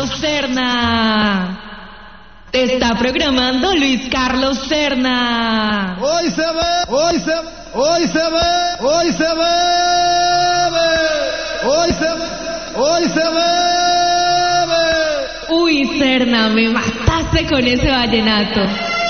Carlos Serna. Te está programando Luis Carlos Serna. Hoy se ve, hoy se ve, hoy se ve, hoy se ve, hoy se ve, hoy se ve. Uy, Serna, me mataste con ese vallenato.